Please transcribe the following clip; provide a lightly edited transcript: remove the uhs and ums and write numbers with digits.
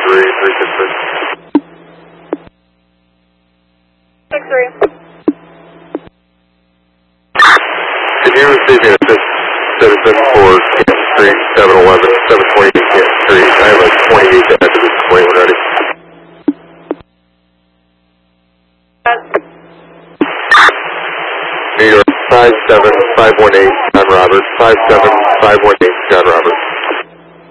63. Can you receive me a citizen for Canton Street, 711, 728 Canton Street? I have a 28 to add to this point already. New York, 57518, John Roberts, 57518, John Roberts.